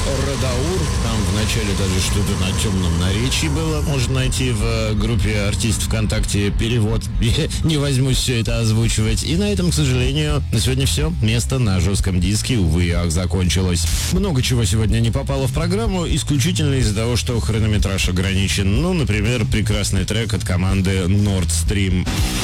Радаур. Там в начале даже что-то на темном наречии было. Можно найти в группе артистов ВКонтакте перевод. Я не возьмусь все это озвучивать. И на этом, к сожалению, на сегодня все. Место на жестком диске, увы и ах, закончилось. Много чего сегодня не попало в программу, исключительно из-за того, что хронометраж ограничен. Ну, например, прекрасный трек от команды Nord Stream.